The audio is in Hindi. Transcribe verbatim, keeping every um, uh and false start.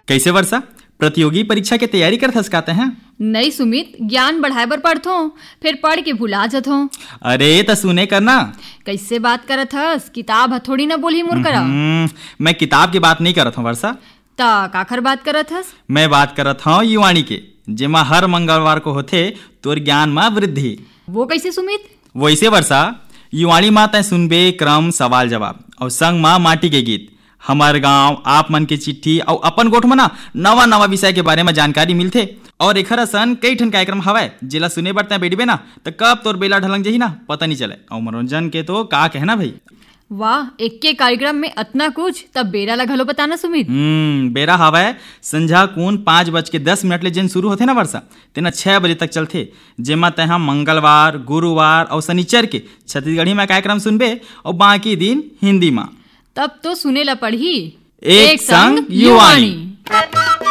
कैसे वर्षा, प्रतियोगी परीक्षा के तैयारी कर थस काते हैं? नहीं सुमित, ज्ञान बढ़ाए बर पढ़थो, फिर पढ़ के भुला जथो। अरे त सुने करना। कैसे बात करत हस? किताब हथोड़ी न बोली मुर करा। मैं किताब की बात नहीं करत हूँ वर्षा। ता काखर बात करत हस? मैं बात करत हूँ युवाणी के, जेमा हर मंगलवार को होथे तोर ज्ञान में वृद्धि। वो कैसे सुमित? वैसे वर्षा, युवाणी माँ तय सुनबे क्रम सवाल जवाब और संग माँ माटी के गीत, हमार गांव, आप मन के चिट्ठी और अपन गोठ मना नवा नवा विषय के बारे में जानकारी मिलथे। और एखर असन कई ठन कार्यक्रम हवय जेला सुने बर तय बैठबे ना तो कब तोर बेला ढलंग जही ना पता नहीं चले। और मनोरंजन के तो का कहना भाई। वाह, एक के कार्यक्रम में अतना कुछ, तब बेरा ला घलो बताना सुमित। हम्म बेरा हवय संझा कून पाँच बज के दस मिनट ले जिन शुरू होथे ना वर्षा, तेना छह बजे तक चलथे, जेमा तय मंगलवार, गुरुवार और शनिचर के छत्तीसगढ़ी में कार्यक्रम सुनबे और बाकी दिन हिंदी में। तब तो सुने ला पढ़ी एक संग युवाणी।